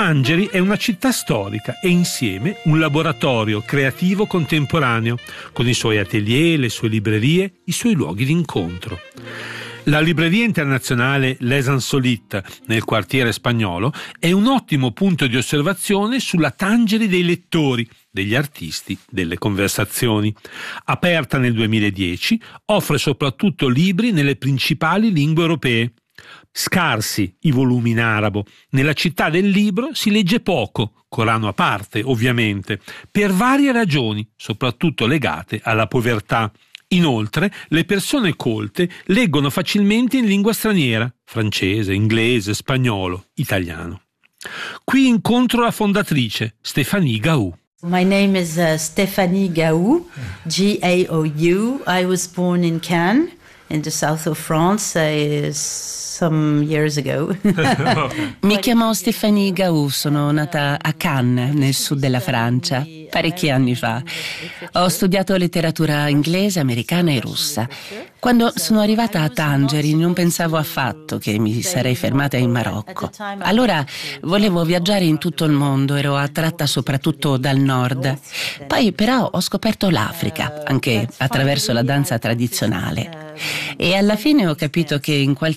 Tangeri è una città storica e insieme un laboratorio creativo contemporaneo, con i suoi atelier, le sue librerie, i suoi luoghi d'incontro. La libreria internazionale Les Insolites, nel quartiere Spagnolo, è un ottimo punto di osservazione sulla Tangeri dei lettori, degli artisti, delle conversazioni. Aperta nel 2010, offre soprattutto libri nelle principali lingue europee. Scarsi i volumi in arabo. Nella città del libro si legge poco, Corano a parte ovviamente, per varie ragioni, soprattutto legate alla povertà. Inoltre, le persone colte leggono facilmente in lingua straniera, francese, inglese, spagnolo, italiano. Qui incontro la fondatrice, Stéphanie Gaou. My name is Stéphanie Gaou, G-A-O-U. I was born in Cannes, in the south of France, some years ago. Mi chiamo Stéphanie Gaou, sono nata a Cannes, nel sud della Francia, parecchi anni fa. Ho studiato letteratura inglese, americana e russa. Quando sono arrivata a Tangeri non pensavo affatto che mi sarei fermata in Marocco. Allora volevo viaggiare in tutto il mondo, ero attratta soprattutto dal nord. Poi però ho scoperto l'Africa, anche attraverso la danza tradizionale. E alla fine ho capito che in qualche